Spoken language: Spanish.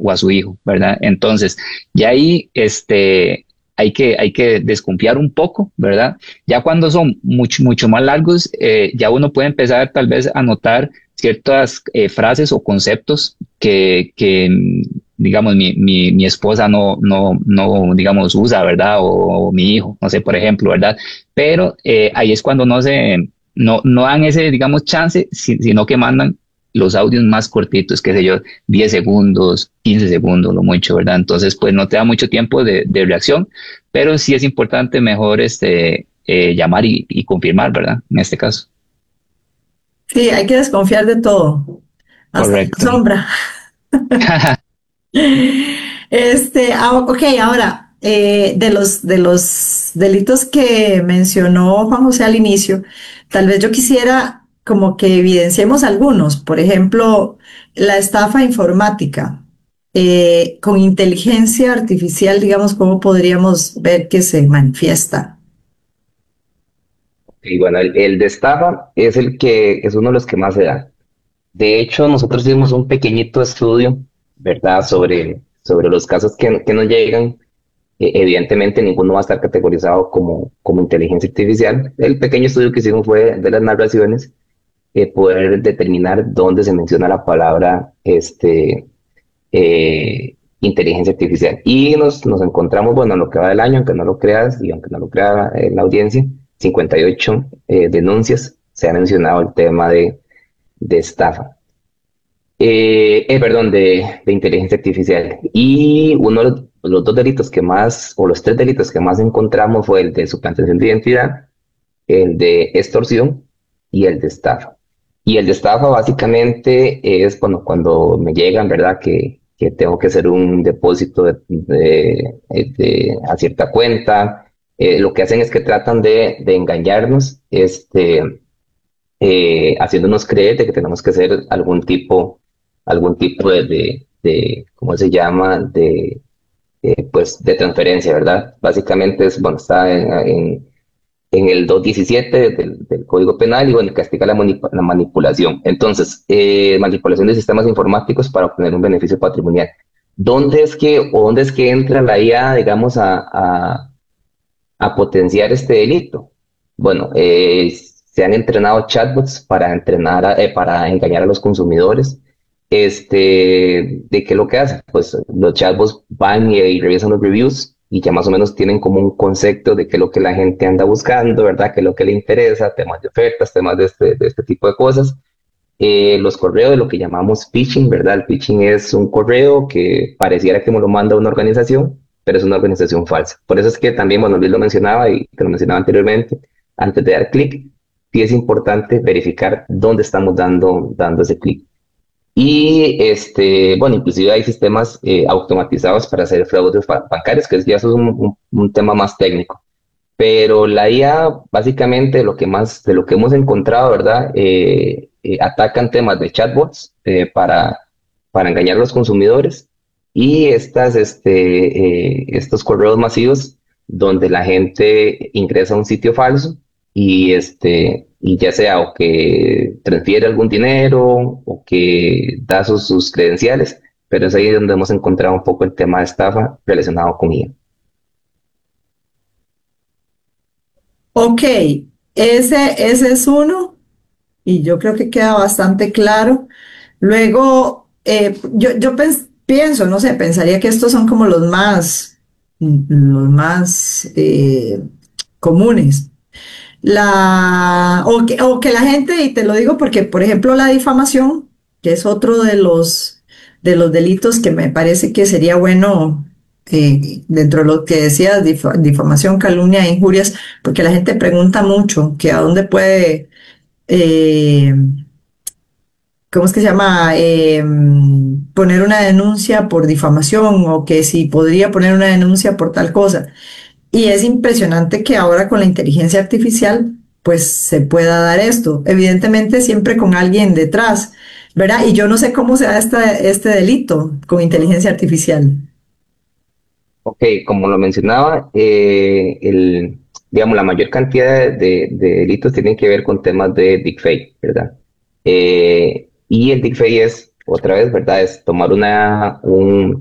o a su hijo, ¿verdad? Entonces, ya ahí hay que desconfiar un poco, ¿verdad? Ya cuando son mucho más largos, ya uno puede empezar tal vez a notar ciertas frases o conceptos que digamos, mi esposa no, digamos, usa, ¿verdad? O mi hijo, no sé, por ejemplo, ¿verdad? Pero ahí es cuando no dan ese, digamos, chance, sino que mandan los audios más cortitos, qué sé yo, 10 segundos, 15 segundos, lo mucho, ¿verdad? Entonces, pues no te da mucho tiempo de reacción, pero sí es importante mejor llamar y confirmar, ¿verdad? En este caso. Sí, hay que desconfiar de todo, hasta la Correcto. sombra. Ok, ahora, de los delitos que mencionó Juan José al inicio, tal vez yo quisiera como que evidenciemos algunos. Por ejemplo, la estafa informática. Con inteligencia artificial, digamos, ¿cómo podríamos ver que se manifiesta? Y bueno, el de estafa es el que es uno de los que más se da. De hecho, nosotros hicimos un pequeñito estudio, ¿verdad?, sobre los casos que nos llegan. Evidentemente, ninguno va a estar categorizado como inteligencia artificial. El pequeño estudio que hicimos fue de las narraciones, poder determinar dónde se menciona la palabra inteligencia artificial. Y nos encontramos, bueno, en lo que va del año, aunque no lo creas y aunque no lo crea la audiencia, 58 denuncias se ha mencionado el tema de estafa. Perdón, de inteligencia artificial. Y uno de los dos delitos que más, o los tres delitos que más encontramos fue el de suplantación de identidad, el de extorsión y el de estafa. Y el de estafa básicamente es cuando me llegan, ¿verdad? Que tengo que hacer un depósito a cierta cuenta. Lo que hacen es que tratan de engañarnos, haciéndonos creer de que tenemos que hacer algún tipo ¿cómo se llama? Pues, de transferencia, ¿verdad? Básicamente es, bueno, está en el 217 del Código Penal y bueno, castiga la manipulación. Entonces, manipulación de sistemas informáticos para obtener un beneficio patrimonial. ¿Dónde es que entra la IA, digamos, a potenciar este delito? Bueno, se han entrenado chatbots para engañar a los consumidores. ¿De qué es lo que hacen? Pues los chatbots van y revisan los reviews y ya más o menos tienen como un concepto de qué es lo que la gente anda buscando, ¿verdad? Qué es lo que le interesa, temas de ofertas, temas de este tipo de cosas. Los correos de lo que llamamos phishing, ¿verdad? El phishing es un correo que pareciera que me lo manda una organización, pero es una organización falsa. Por eso es que también, bueno, Luis lo mencionaba y te lo mencionaba anteriormente, antes de dar clic, sí es importante verificar dónde estamos dando ese clic. Y bueno, inclusive hay sistemas automatizados para hacer fraudes bancarios, que ya eso es un tema más técnico. Pero la IA, básicamente, de lo que hemos encontrado, ¿verdad? Atacan temas de chatbots para engañar a los consumidores y estos correos masivos donde la gente ingresa a un sitio falso y ya sea o que transfiere algún dinero o que da sus credenciales, pero es ahí donde hemos encontrado un poco el tema de estafa relacionado con IA. Ok, ese es uno y yo creo que queda bastante claro. Luego, yo pienso, no sé, pensaría que estos son como los más comunes. O que la gente, y te lo digo porque, por ejemplo, la difamación, que es otro de los delitos que me parece que sería bueno, dentro de lo que decías, difamación, calumnia e injurias, porque la gente pregunta mucho que a dónde puede, eh, ¿cómo es que se llama? Poner una denuncia por difamación o que si podría poner una denuncia por tal cosa. Y es impresionante que ahora con la inteligencia artificial, pues se pueda dar esto. Evidentemente siempre con alguien detrás, ¿verdad? Y yo no sé cómo se da este delito con inteligencia artificial. Ok, como lo mencionaba, digamos, la mayor cantidad de delitos tienen que ver con temas de deepfake, ¿verdad? Y el deepfake es, otra vez, ¿verdad? Es tomar